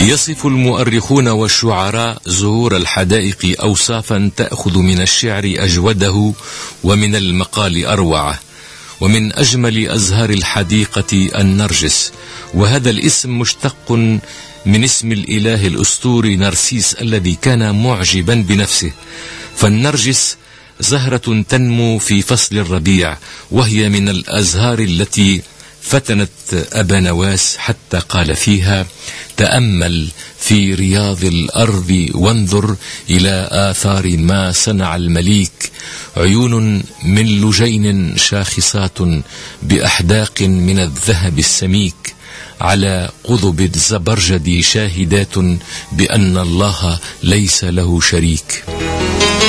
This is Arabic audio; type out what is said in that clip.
يصف المؤرخون والشعراء زهور الحدائق أوصافا تأخذ من الشعر أجوده ومن المقال أروعه. ومن أجمل أزهار الحديقة النرجس، وهذا الاسم مشتق من اسم الإله الأسطوري نرسيس الذي كان معجبا بنفسه. فالنرجس زهرة تنمو في فصل الربيع، وهي من الأزهار التي فتنت أبا نواس حتى قال فيها: تأمل في رياض الأرض وانظر إلى آثار ما صنع المليك، عيون من لجين شاخصات بأحداق من الذهب السميك، على قضب الزبرجد شاهدات بأن الله ليس له شريك.